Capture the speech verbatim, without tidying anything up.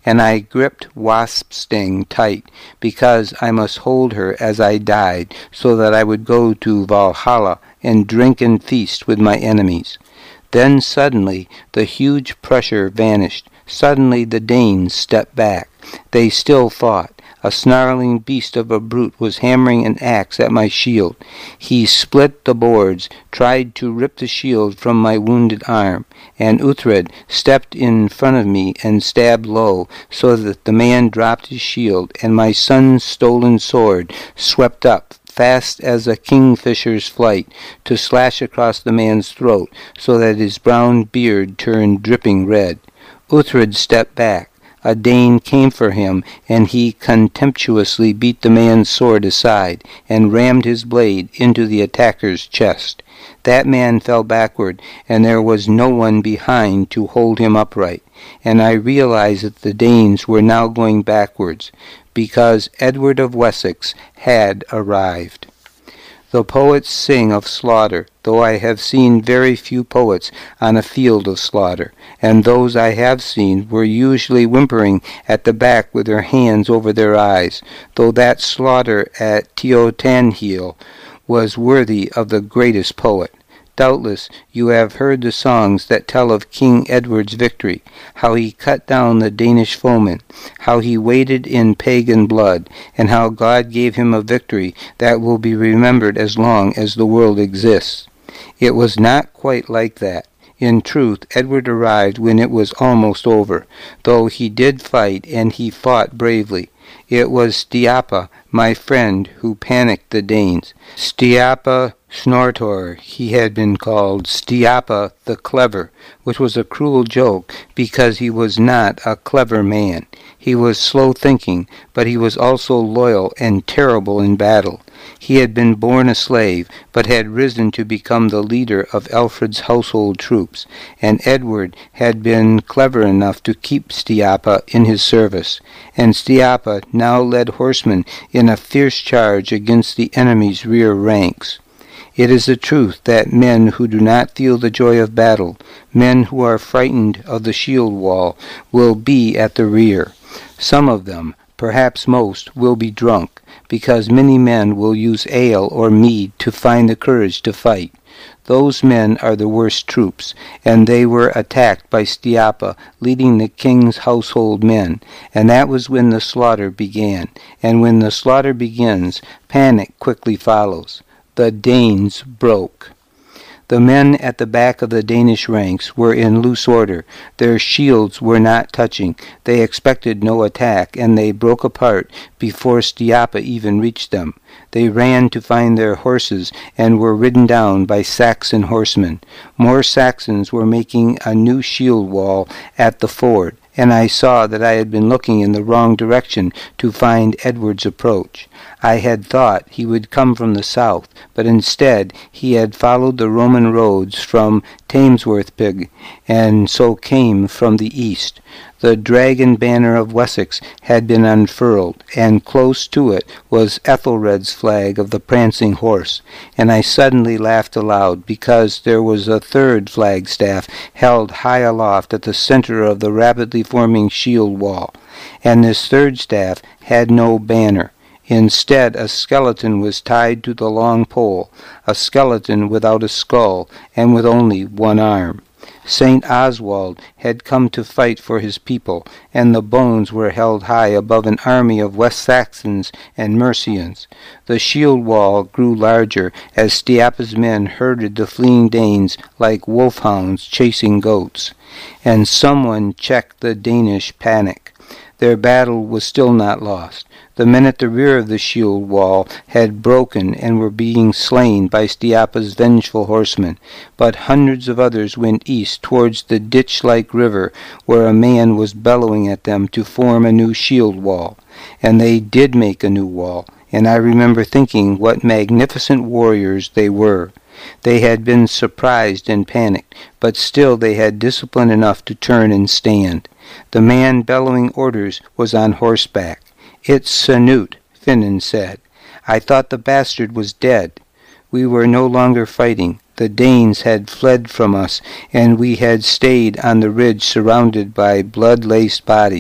and I gripped Wasp Sting tight, because I must hold her as I died, so that I would go to Valhalla and drink and feast with my enemies. Then suddenly the huge pressure vanished. Suddenly the Danes stepped back. They still fought. A snarling beast of a brute was hammering an axe at my shield. He split the boards, tried to rip the shield from my wounded arm, and Uhtred stepped in front of me and stabbed low, so that the man dropped his shield, and my son's stolen sword swept up, fast as a kingfisher's flight, to slash across the man's throat, so that his brown beard turned dripping red. Uhtred stepped back. A Dane came for him, and he contemptuously beat the man's sword aside, and rammed his blade into the attacker's chest. That man fell backward, and there was no one behind to hold him upright, and I realized that the Danes were now going backwards, because Edward of Wessex had arrived. The poets sing of slaughter, though I have seen very few poets on a field of slaughter, and those I have seen were usually whimpering at the back with their hands over their eyes, though that slaughter at Teotihuacan was worthy of the greatest poet. Doubtless you have heard the songs that tell of King Edward's victory, how he cut down the Danish foemen, how he waded in pagan blood, and how God gave him a victory that will be remembered as long as the world exists. It was not quite like that. In truth, Edward arrived when it was almost over, though he did fight, and he fought bravely. It was Stiapa, my friend, who panicked the Danes. Stiapa Snortor, he had been called, Stiapa the Clever, which was a cruel joke, because he was not a clever man. He was slow-thinking, but he was also loyal and terrible in battle. He had been born a slave, but had risen to become the leader of Alfred's household troops, and Edward had been clever enough to keep Stiapa in his service, and Stiapa now led horsemen in a fierce charge against the enemy's rear ranks. It is the truth that men who do not feel the joy of battle, men who are frightened of the shield wall, will be at the rear. Some of them, perhaps most, will be drunk, because many men will use ale or mead to find the courage to fight. Those men are the worst troops, and they were attacked by Stiapa, leading the king's household men, and that was when the slaughter began. And when the slaughter begins, panic quickly follows. The Danes broke. The men at the back of the Danish ranks were in loose order. Their shields were not touching. They expected no attack, and they broke apart before Stiapa even reached them. They ran to find their horses and were ridden down by Saxon horsemen. More Saxons were making a new shield wall at the ford, and I saw that I had been looking in the wrong direction to find Edward's approach. I had thought he would come from the south, but instead he had followed the Roman roads from Tamesworthpig, and so came from the east. The dragon banner of Wessex had been unfurled, and close to it was Ethelred's flag of the prancing horse, and I suddenly laughed aloud, because there was a third flagstaff held high aloft at the center of the rapidly forming shield wall, and this third staff had no banner. Instead, a skeleton was tied to the long pole, a skeleton without a skull, and with only one arm. Saint Oswald had come to fight for his people, and the bones were held high above an army of West Saxons and Mercians. The shield wall grew larger as Stiapa's men herded the fleeing Danes like wolfhounds chasing goats, and someone checked the Danish panic. Their battle was still not lost. The men at the rear of the shield wall had broken and were being slain by Stiapa's vengeful horsemen, but hundreds of others went east towards the ditch-like river where a man was bellowing at them to form a new shield wall. And they did make a new wall, and I remember thinking what magnificent warriors they were. They had been surprised and panicked, but still they had discipline enough to turn and stand. The man bellowing orders was on horseback. "It's Canute," Finan said. "I thought the bastard was dead." We were no longer fighting. The Danes had fled from us, and we had stayed on the ridge surrounded by blood-laced bodies.